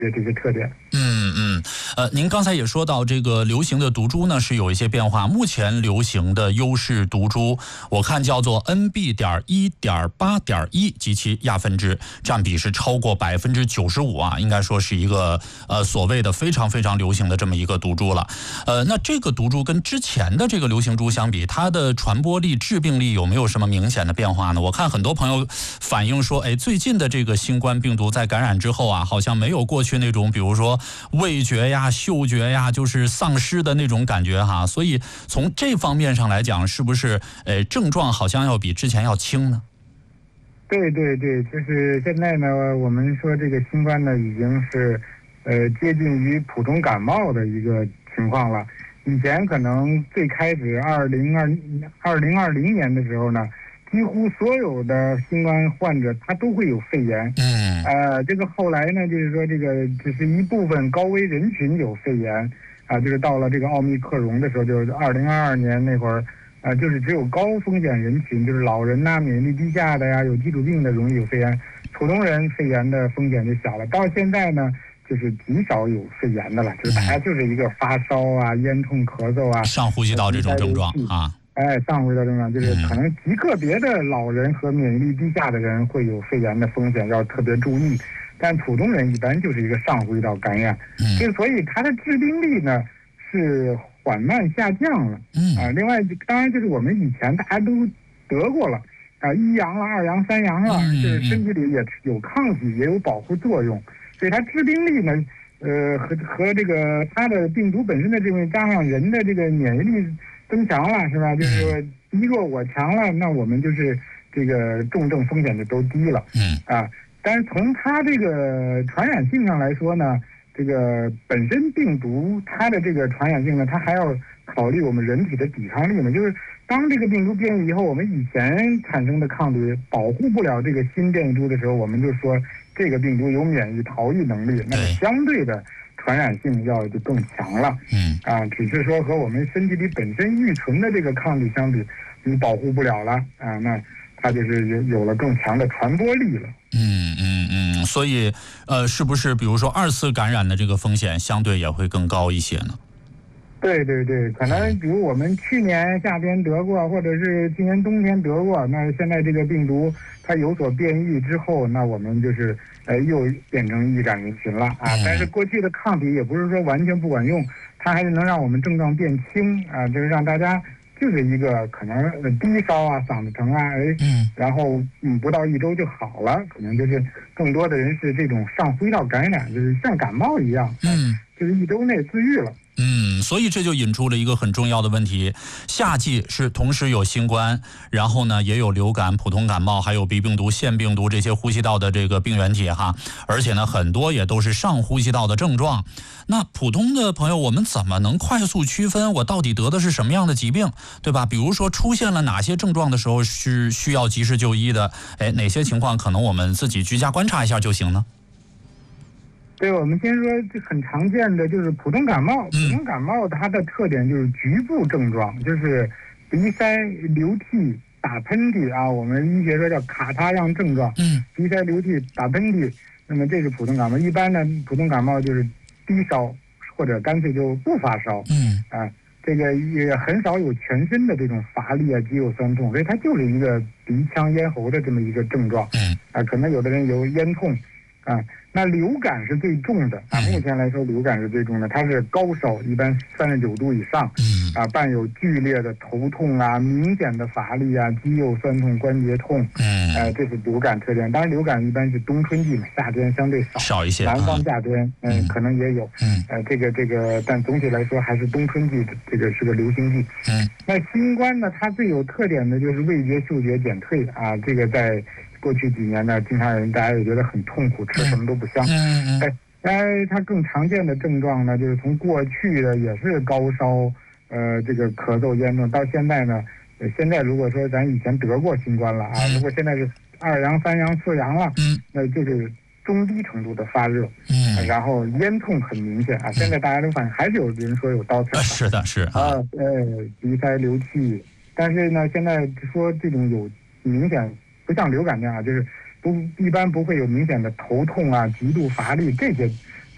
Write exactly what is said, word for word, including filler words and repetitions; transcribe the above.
这些特点。 嗯嗯，呃，您刚才也说到这个流行的毒株呢是有一些变化。目前流行的优势毒株，我看叫做 N B 点一点八点一及其亚分支，占比是超过百分之九十五啊，应该说是一个呃所谓的非常非常流行的这么一个毒株了。呃，那这个毒株跟之前的这个流行株相比，它的传播力、致病力有没有什么明显的变化呢？我看很多朋友反映说，哎，最近的这个新冠病毒在感染之后啊，好像没有过去那种，比如说味觉呀、嗅觉呀，就是丧失的那种感觉哈。所以从这方面上来讲，是不是呃症状好像要比之前要轻呢？ 对对对，就是现在呢，我们说这个新冠呢，已经是呃接近于普通感冒的一个情况了。以前可能最开始二零二二零二零年的时候呢，几乎所有的新冠患者他都会有肺炎。 嗯， 呃，这个后来呢，就是说这个只是一部分高危人群有肺炎，啊、就是到了这个奥密克戎的时候，就是二零二二年那会儿，啊、就是只有高风险人群，就是老人呐、免疫力低下的呀、有基础病的容易有肺炎，普通人肺炎的风险就小了。到现在呢，就是极少有肺炎的了，就是大家就是一个发烧啊、咽痛、咳嗽啊、 上呼吸道这种症状啊。 哎，上呼吸道症状就是可能极个别的老人和免疫力低下的人会有肺炎的风险，要特别注意。但普通人一般就是一个上呼吸道感染，就所以它的致病力呢是缓慢下降了。 嗯啊，另外当然就是我们以前大家都得过了啊，一阳了、二阳、三阳了，就是身体里也有抗体，也有保护作用，所以它致病力呢，呃，和和这个它的病毒本身的这种加上人的这个免疫力增强了，是吧？就是说敌弱我强了，那我们就是这个重症风险就都低了。 嗯啊，但是从它这个传染性上来说呢，这个本身病毒它的这个传染性呢，它还要考虑我们人体的抵抗力呢。就是当这个病毒变异以后，我们以前产生的抗体保护不了这个新变异株的时候，我们就说这个病毒有免疫逃逸能力，那么相对的传染性要就更强了。 嗯啊，只是说和我们身体里本身预存的这个抗体相比，你保护不了了啊，那它就是有有了更强的传播力了。 嗯嗯嗯，所以呃，是不是比如说二次感染的这个风险相对也会更高一些呢？ 对对对，可能比如我们去年夏天得过，或者是今年冬天得过，那现在这个病毒它有所变异之后，那我们就是呃又变成易感人群了啊。但是过去的抗体也不是说完全不管用，它还是能让我们症状变轻啊，就是让大家就是一个可能低烧啊、嗓子疼啊，哎，然后嗯不到一周就好了，可能就是更多的人是这种上呼吸道感染，就是像感冒一样， 嗯， 就是一周内自愈了。 嗯，所以这就引出了一个很重要的问题：夏季是同时有新冠，然后呢也有流感、普通感冒，还有鼻病毒、腺病毒这些呼吸道的这个病原体哈，而且呢很多也都是上呼吸道的症状。那普通的朋友，我们怎么能快速区分我到底得的是什么样的疾病，对吧？比如说出现了哪些症状的时候是需要及时就医的，哎，哪些情况可能我们自己居家观察一下就行呢？ 对，我们先说这很常见的就是普通感冒。普通感冒它的特点就是局部症状，就是鼻塞、流涕、打喷嚏啊，我们医学说叫卡他样症状。 嗯， 鼻塞、流涕、打喷嚏，那么这是普通感冒。一般呢，普通感冒就是低烧或者干脆就不发烧。 嗯， 啊，这个也很少有全身的这种乏力啊、肌肉酸痛，所以它就是一个鼻腔咽喉的这么一个症状。 嗯， 啊，可能有的人有咽痛。啊，那流感是最重的啊。目前来说，流感是最重的，它是高烧，一般三十九度以上，啊，伴有剧烈的头痛啊、明显的乏力啊、肌肉酸痛、关节痛， 嗯， 呃，这是流感特点。当然，流感一般是冬春季嘛，夏天相对少， 少一些。 南方夏天，嗯，可能也有， 嗯， 呃，这个这个，但总体来说还是冬春季的，这个是个流行季。 嗯， 那新冠呢，它最有特点的就是味觉、嗅觉减退啊，这个在过去几年呢，经常人大家也觉得很痛苦，吃什么都不香。 嗯嗯。 哎，哎，它更常见的症状呢，就是从过去的也是高烧，呃，这个咳嗽、咽痛，到现在呢，呃，现在如果说咱以前得过新冠了啊，如果现在是二阳、三阳、四阳了， 嗯， 那就是中低程度的发热， 嗯， 然后咽痛很明显啊。现在大家都发现，还是有人说有刀刺， 啊，是的，是啊，呃，鼻塞流涕，但是呢，现在说这种有明显。不像流感那样，就是不一般不会有明显的头痛啊、极度乏力这些